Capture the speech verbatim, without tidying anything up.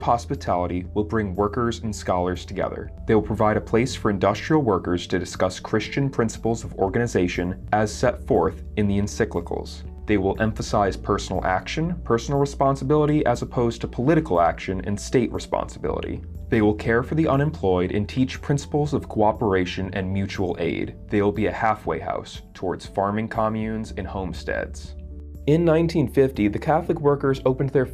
Hospitality will bring workers and scholars together. They will provide a place for industrial workers to discuss Christian principles of organization as set forth in the encyclicals. They will emphasize personal action, personal responsibility as opposed to political action and state responsibility. They will care for the unemployed and teach principles of cooperation and mutual aid. They will be a halfway house towards farming communes and homesteads. In nineteen fifty, the Catholic workers opened their